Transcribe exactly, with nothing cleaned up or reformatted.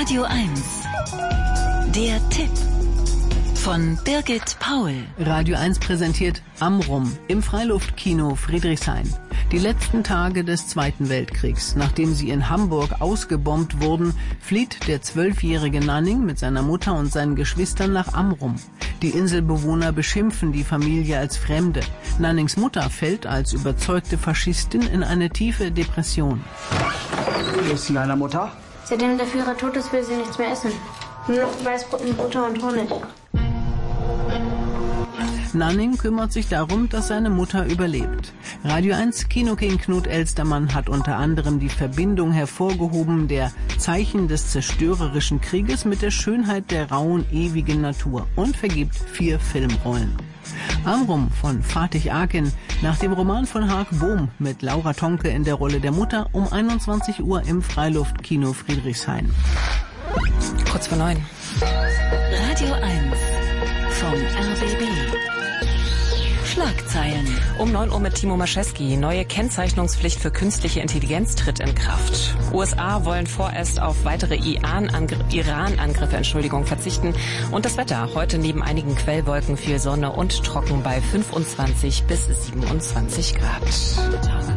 Radio eins. Der Tipp von Birgit Paul. Radio eins präsentiert Amrum im Freiluftkino Friedrichshain. Die letzten Tage des Zweiten Weltkriegs. Nachdem sie in Hamburg ausgebombt wurden, flieht der zwölfjährige Nanning mit seiner Mutter und seinen Geschwistern nach Amrum. Die Inselbewohner beschimpfen die Familie als Fremde. Nannings Mutter fällt als überzeugte Faschistin in eine tiefe Depression. Wo ist denn deine Mutter? Seitdem der Führer tot ist, will sie nichts mehr essen. Nur noch Weißbrot mit Butter und Honig. Nanning kümmert sich darum, dass seine Mutter überlebt. Radio eins Kinoking Knut Elstermann hat unter anderem die Verbindung hervorgehoben der Zeichen des zerstörerischen Krieges mit der Schönheit der rauen, ewigen Natur und vergibt vier Filmrollen. Amrum von Fatih Akin, nach dem Roman von Hark Bohm mit Laura Tonke in der Rolle der Mutter um einundzwanzig Uhr im Freiluftkino Friedrichshain. Kurz vor neun. Radio eins vom R B B. Schlagzeilen. Um neun Uhr mit Timo Maschewski. Neue Kennzeichnungspflicht für künstliche Intelligenz tritt in Kraft. U S A wollen vorerst auf weitere Iran-Angriffe Entschuldigung, verzichten. Und das Wetter. Heute neben einigen Quellwolken viel Sonne und trocken bei fünfundzwanzig bis siebenundzwanzig Grad.